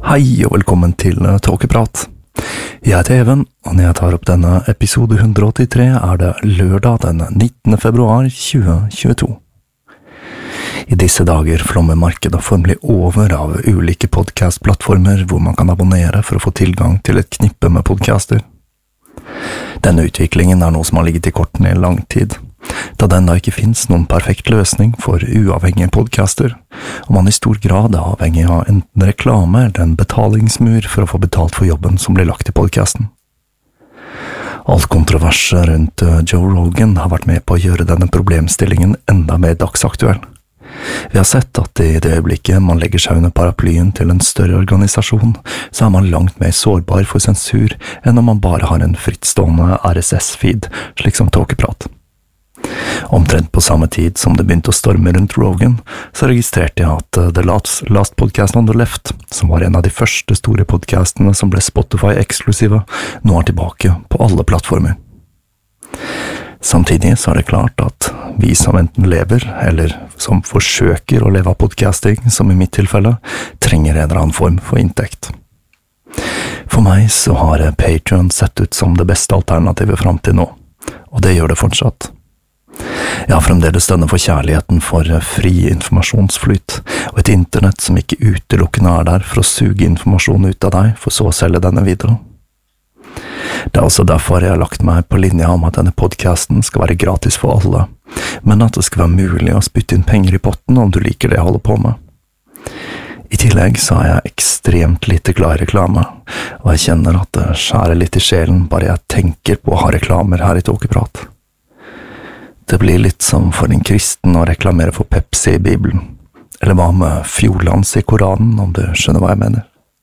Hei og velkommen til Tåkeprat. Jeg heter Even, og når jeg tar opp denne episode 183 det lørdag den 19. februar 2022. I disse dager flommer markedet formelig over av ulike podcastplattformer hvor man kan abonnere for å få tilgang til et knippe med podcaster. Denne utviklingen noe som har ligget i kortene i lang tid, da den da ikke finnes noen perfekt løsning for uavhengige podcaster, og man i stor grad avhengig av enten reklame eller en betalingsmur for å få betalt for jobben som blir lagt i podcasten. Alt kontroverset rundt Joe Rogan har vært med på å gjøre denne problemstillingen enda mer dagsaktuell. Vi har sett at i det øyeblikket man legger seg under paraplyen til en større organisasjon, så man langt mer sårbar for sensur enn om man bare har en frittstående RSS-feed, slik som Tåkeprat. Omtrent på samme tid som det begynte å storme rundt Rogan, så registrerte jeg at The Last Podcast on the Left, som var en av de første store podcastene som ble Spotify-eksklusive, nå tilbake på alle plattformer. Samtidig så det klart at vi som enten lever, eller som forsøker å leve av podcasting, som i mitt tilfelle, trenger en eller annen form for inntekt. For meg så har Patreon sett ut som det beste alternativet fram til nå, og det gjør det fortsatt. Jeg har fremdeles denne forkjærligheten for fri informasjonsflyt, og et internett som ikke utelukkende der for å suge informasjon ut av deg, for så å selge denne videre. Det også derfor jeg har lagt meg på linja om at denne podcasten skal være gratis for alle, men at det skal være mulig å spytte inn penger i potten om du liker det jeg holder på med. I tillegg så jeg ekstremt lite glad i reklame, og jeg kjenner at det skjærer litt i sjelen bare jeg tenker på å ha reklamer her i Tåkeprat. Det blir litt som for en kristen å reklamere for Pepsi i Bibelen, eller hva med Fjordlands i Koranen, om du skjønner hva jeg mener.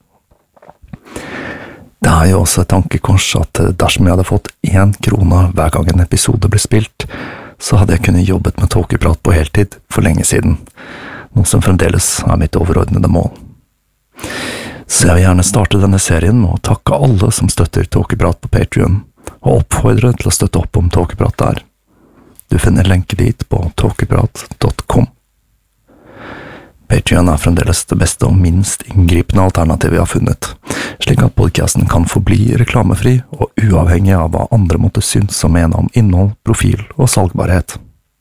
Det jo også et tankekors at dersom jeg hadde fått 1 krone hver gang en episode ble spilt, så hadde jeg kunnet jobbet med Tåkeprat på heltid for lenge siden, noe som fremdeles mitt overordnede mål. Så jeg vil gjerne starte denne serien med å takke alle som støtter Tåkeprat på Patreon, og oppfordre til å støtte opp om Tåkeprat der. Du finner lenke dit på tåkeprat.com. Patreon fremdeles det beste og minst inngripende alternativet jeg har funnet, slik at podcasten kan forbli reklamefri og uavhengig av hva andre måtte synes og mene om innhold, profil og salgbarhet.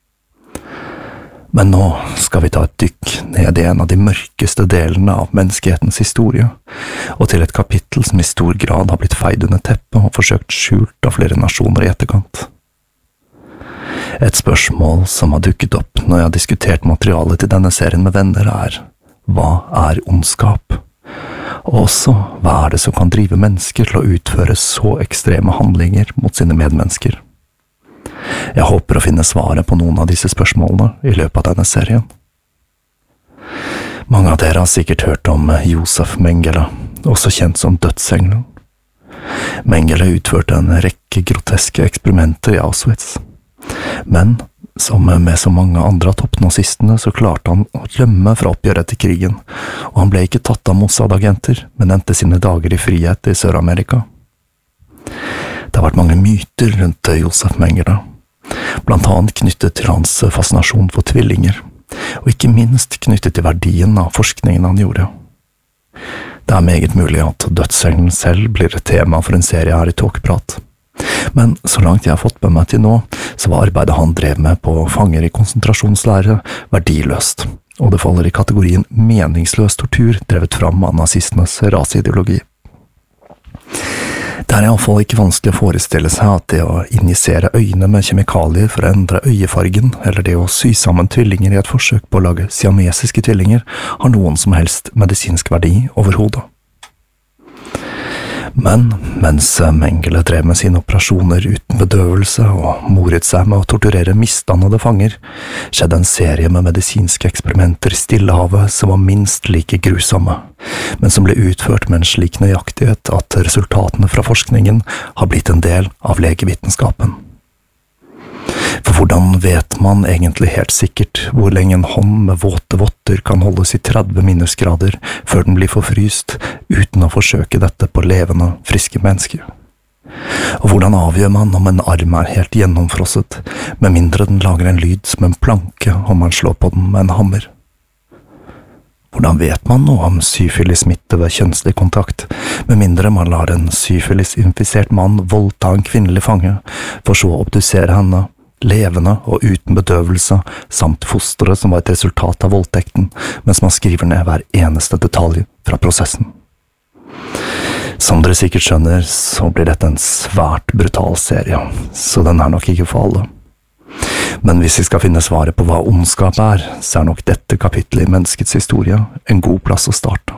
Men nå skal vi ta et dykk ned i en av de mørkeste delene av menneskehetens historie, og til et kapittel som i stor grad har blitt feid under teppet og forsøkt skjult av flere nasjoner i etterkant. Et spørsmål som har dukket opp når jeg har diskutert materialet til denne serien med venner hva ondskap? Og også, hva det som kan drive mennesker til å utføre så ekstreme handlinger mot sine medmennesker? Jeg håper å finne svaret på noen av disse spørsmålene i løpet av denne serien. Mange av dere har sikkert hørt om Josef Mengele, også kjent som dødsengelen. Mengele utførte en rekke groteske eksperimenter i Auschwitz. Men, som med så mange andre av toppnazistene, så klarte han å rømme fra oppgjøret til krigen, og han ble ikke tatt av Mossad-agenter, men endte sine dager i frihet i Sør-Amerika. Det har vært mange myter rundt Josef Mengele, blant annet knyttet til hans fascinasjon for tvillinger, og ikke minst knyttet til verdien av forskningen han gjorde. Det meget mulig at dødsengelen selv blir et tema for en serie her i Tåkeprat. Men så langt jeg har fått med meg til nå, så var arbeidet han drev med på fanger i konsentrasjonslære verdiløst, og det faller i kategorien meningsløs tortur drevet fram av nazistenes raseideologi. Det i alle fall ikke vanskelig å forestille seg at det å injisere øyne med kjemikalier for å endre øyefargen, eller det å sy sammen tvillinger i et forsøk på å lage siamesiske tvillinger, har noen som helst medisinsk verdi overhodet. Men mens Mengele drev med sine operasjoner uten bedøvelse og moret seg med å torturere misdannede fanger, skjedde en serie med medisinske eksperimenter i Stillehavet som var minst like grusomme, men som ble utført med en slik nøyaktighet at resultatene fra forskningen har blitt en del av legevitenskapen. For hvordan vet man egentlig helt sikkert hvor lenge en hånd med våte votter kan holdes i 30 minusgrader før den blir forfryst, uten å forsøke dette på levende, friske mennesker? Og hvordan avgjør man om en arm helt gjennomfrosset, med mindre den lager en lyd som en planke om man slår på den med en hammer? Hvordan vet man noe om syfilis-smitte ved kjønnslig kontakt, med mindre man lar en syfilis-infisert mann voldta en kvinnelig fange, for så å obdusere henne, levende og uten bedøvelse, samt fosteret som var et resultat av voldtekten, mens man skriver ned hver eneste detalj fra prosessen. Som dere sikkert skjønner, så blir dette en svært brutal serie, så den er nok ikke for alle. Men hvis vi skal finne svaret på hva ondskap er, så er nok dette kapittelet i menneskets historie en god plass å starte.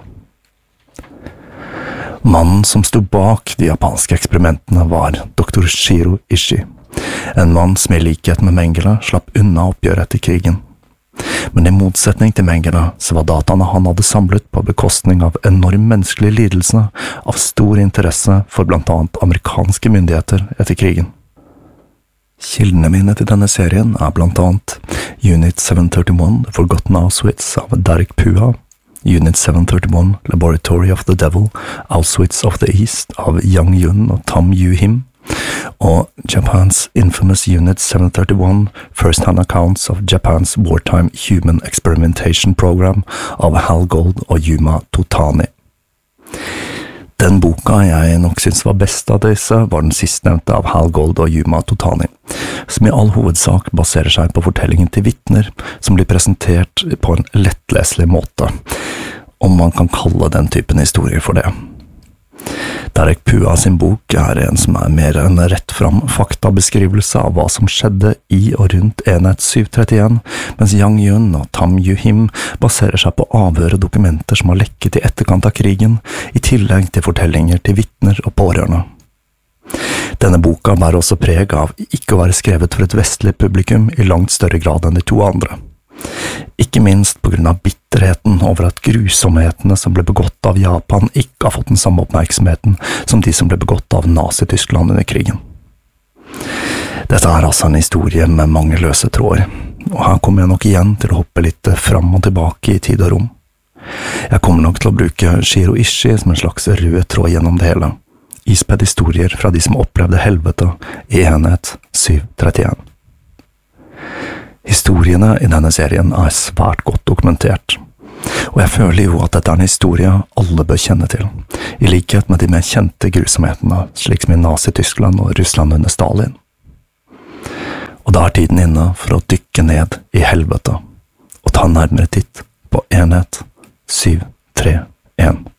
Mannen som sto bak de japanske eksperimentene var Dr. Shiro Ishii, en mann som i likhet med Mengele slapp unna oppgjøret etter krigen. Men i motsetning til Mengele så var dataene han hadde samlet på bekostning av enorm menneskelig lidelse av stor interesse for blant annet amerikanske myndigheter etter krigen. Kildene mine til denne serien er blant annet Unit 731 Forgotten Auschwitz av Derek Pua, Unit 731 Laboratory of the Devil, Auschwitz of the East av Yang Yun og Tam Yu Him, og Japan's infamous Unit 731 First-hand Accounts of Japan's Wartime Human Experimentation Program av Hal Gold og Yuma Totani. Den boka jeg nok synes var best av disse var den sistnevnte av Hal Gold og Yuma Totani, som i all hovedsak baserer seg på fortellingen til vittner som blir presentert på en lettleselig måte, om man kan kalle den typen historier for det. Derek Pua sin bok er en som er mer en rett fram faktabeskrivelse av hva som skjedde i og rundt enhet 731, mens Yang Yun og Tam Yu Him baserer seg på avhør og dokumenter som har lekket i etterkant av krigen, i tillegg til fortellinger til vittner og pårørende. Denne boka bærer også preg av ikke å være skrevet for et vestlig publikum i langt større grad enn de to andre. Ikke minst på grunn av bitterheten over at grusomhetene som ble begått av Japan ikke har fått den samme oppmerksomheten som de som ble begått av Nazi-Tyskland under krigen. Dette er altså en historie med mange løse tråder, og her kommer jeg nok igjen til å hoppe litt fram og tilbake i tid og rom. Jeg kommer nok til å bruke Shiro Ishii som en slags rød tråd gjennom det hele, ispedd historier fra de som opplevde helvete i enhet 731. Historiene i denne serien er svært godt dokumentert, og jeg føler jo at dette er en historie alle bør kjenne til, i likhet med de mer kjente grusomhetene, slik som i Nazi-Tyskland og Russland under Stalin. Og da er tiden inne for å dykke ned i helvete, og ta nærmere titt på enhet 731.